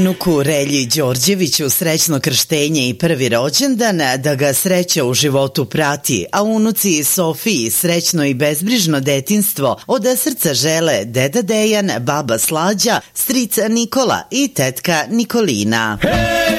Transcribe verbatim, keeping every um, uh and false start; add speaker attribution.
Speaker 1: unuku Relji Đorđeviću srećno krštenje i prvi rođendan, da ga sreća u životu prati, a unuci Sofiji srećno i bezbrižno detinjstvo od srca žele deda Dejan, baba Slađa, stric Nikola i tetka Nikolina.